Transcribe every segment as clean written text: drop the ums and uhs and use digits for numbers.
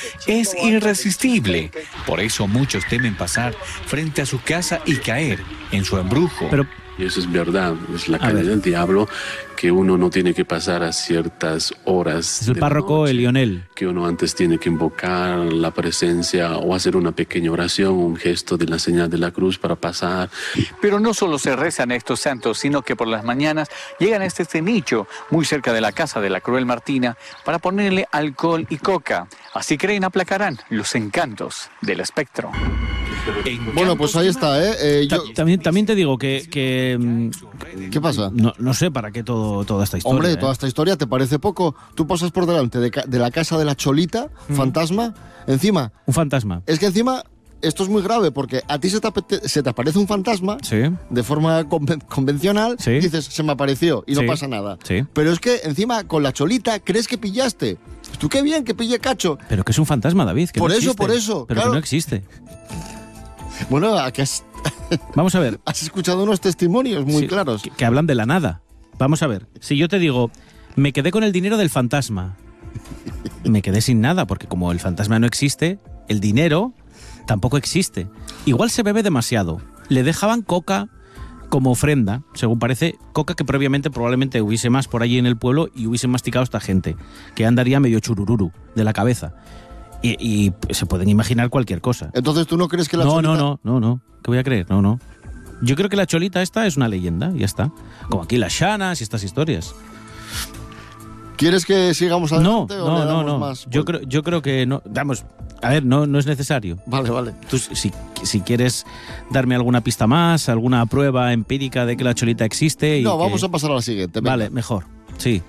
es irresistible. Por eso muchos temen pasar frente a su casa y caer en su embrujo. Y eso es verdad, es la calle del diablo, que uno no tiene que pasar a ciertas horas. Es el párroco, el Lionel. Que uno antes tiene que invocar la presencia o hacer una pequeña oración, un gesto de la señal de la cruz para pasar. Pero no solo se rezan estos santos, sino que por las mañanas llegan a este nicho muy cerca de la casa de la Cruel Martina para ponerle alcohol y coca. Así creen aplacarán los encantos del espectro. Bueno, pues ahí está, ¿eh? También te digo que ¿qué pasa? No sé para qué toda esta historia. Hombre, toda esta historia te parece poco. Tú pasas por delante de la casa de la Cholita, fantasma, encima... Un fantasma. Es que encima... Esto es muy grave porque a ti se te aparece un fantasma de forma convencional y dices, se me apareció y no pasa nada. Pero es que encima con la Cholita crees que pillaste. Tú qué bien que pille cacho. Pero que es un fantasma, David. Que por no eso. Pero claro, que no existe. Bueno, vamos a ver. Has escuchado unos testimonios muy claros. Que hablan de la nada. Vamos a ver. Si yo te digo, me quedé con el dinero del fantasma, me quedé sin nada porque como el fantasma no existe, el dinero... tampoco existe. Igual se bebe demasiado. Le dejaban coca como ofrenda, según parece, coca que previamente probablemente hubiese más por allí en el pueblo y hubiese masticado esta gente, que andaría medio churururu de la cabeza. Y se pueden imaginar cualquier cosa. Entonces, ¿tú no crees que la Cholita...? No. ¿Qué voy a creer? No. Yo creo que la Cholita esta es una leyenda, ya está. Como aquí las Shanas y estas historias. ¿Quieres que sigamos adelante o le damos no. más? Yo creo que no. Vamos, a ver, no es necesario. Vale. Tú, si quieres darme alguna pista más, alguna prueba empírica de que la Cholita existe... No, vamos a pasar a la siguiente. Venga. Vale, mejor. Sí.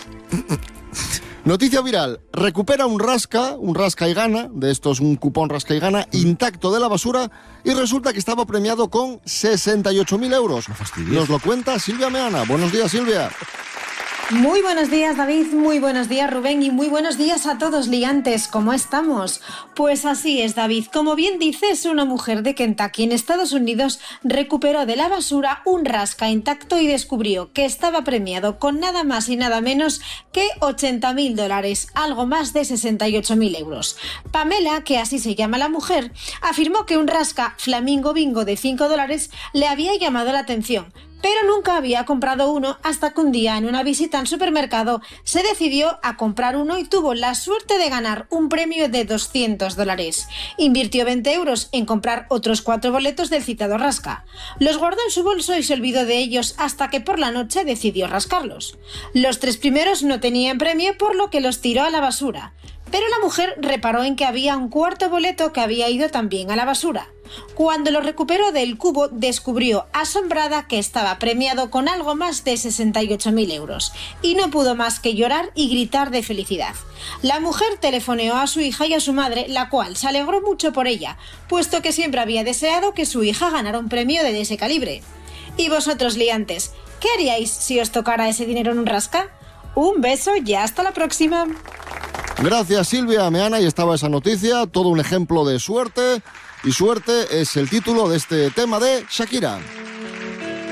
Noticia viral. Recupera un rasca y gana, de estos un cupón rasca y gana, intacto de la basura, y resulta que estaba premiado con 68.000 euros. No fastidies. Nos lo cuenta Silvia Meana. Buenos días, Silvia. Muy buenos días, David, muy buenos días, Rubén, y muy buenos días a todos, liantes. ¿Cómo estamos? Pues así es, David. Como bien dices, una mujer de Kentucky, en Estados Unidos, recuperó de la basura un rasca intacto y descubrió que estaba premiado con nada más y nada menos que $80.000, algo más de 68.000 euros. Pamela, que así se llama la mujer, afirmó que un rasca Flamingo Bingo de $5 le había llamado la atención, pero nunca había comprado uno hasta que un día en una visita al supermercado se decidió a comprar uno y tuvo la suerte de ganar un premio de $200. Invirtió 20 euros en comprar otros 4 boletos del citado rasca. Los guardó en su bolso y se olvidó de ellos hasta que por la noche decidió rascarlos. Los 3 primeros no tenían premio, por lo que los tiró a la basura. Pero la mujer reparó en que había un 4.º boleto que había ido también a la basura. Cuando lo recuperó del cubo, descubrió, asombrada, que estaba premiado con algo más de 68.000 euros. Y no pudo más que llorar y gritar de felicidad. La mujer telefoneó a su hija y a su madre, la cual se alegró mucho por ella, puesto que siempre había deseado que su hija ganara un premio de ese calibre. ¿Y vosotros, liantes, qué haríais si os tocara ese dinero en un rasca? Un beso y hasta la próxima. Gracias, Silvia Meana, y estaba esa noticia, todo un ejemplo de suerte, y suerte es el título de este tema de Shakira.